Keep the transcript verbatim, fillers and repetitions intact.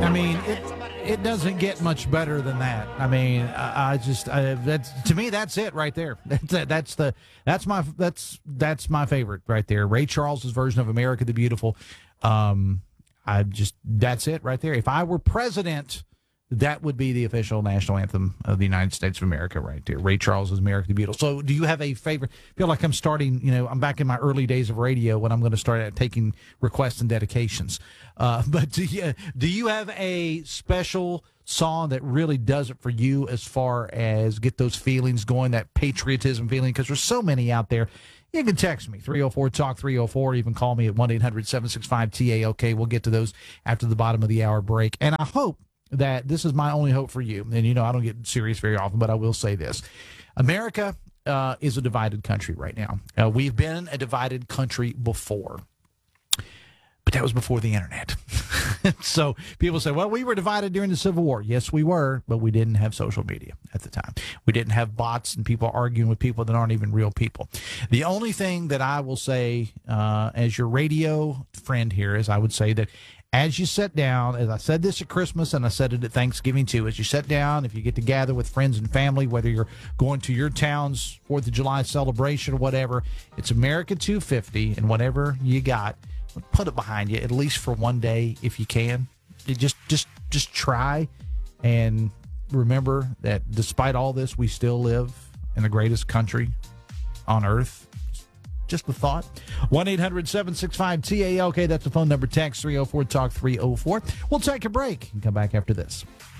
I mean, it it doesn't get much better than that. I mean, I, I just I, that's to me that's it right there. That's that's the that's my that's that's my favorite right there. Ray Charles's version of America the Beautiful. Um, I just that's it right there. If I were president, that would be the official national anthem of the United States of America right there. Ray Charles's America the Beautiful. So do you have a favorite? I feel like I'm starting, you know, I'm back in my early days of radio when I'm going to start taking requests and dedications. Uh, but do you, do you have a special song that really does it for you as far as get those feelings going, that patriotism feeling? Because there's so many out there. You can text me, three oh four talk three oh four. You can call me at one eight hundred seven six five T A L K. We'll get to those after the bottom of the hour break. And I hope that this is my only hope for you. And, you know, I don't get serious very often, but I will say this. America uh, is a divided country right now. Uh, we've been a divided country before, but that was before the internet. So people say, well, we were divided during the Civil War. Yes, we were, but we didn't have social media at the time. We didn't have bots and people arguing with people that aren't even real people. The only thing that I will say uh, as your radio friend here is I would say that as you sit down, as I said this at Christmas and I said it at Thanksgiving too, as you sit down, if you get to gather with friends and family, whether you're going to your town's fourth of July celebration or whatever, it's America two fifty, and whatever you got, put it behind you, at least for one day if you can. You just, just, just try and remember that despite all this, we still live in the greatest country on earth. Just a thought. one eight hundred seven six five T A L K. That's the phone number. Text three oh four talk three oh four. We'll take a break and come back after this.